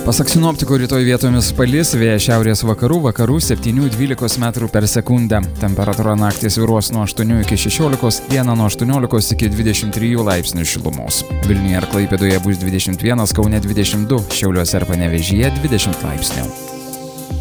Pasak sinoptikų, rytoj vietomis palis, vėjas šiaurės vakarų 7–12 metrų per sekundę. Temperatūra naktį svyruos nuo 8 iki 16, dieną nuo 18 iki 23 laipsnių šilumos. Vilniuje ir Klaipėdoje bus 21, Kaune 22, Šiauliuose ir Panevėžyje 20 laipsnių.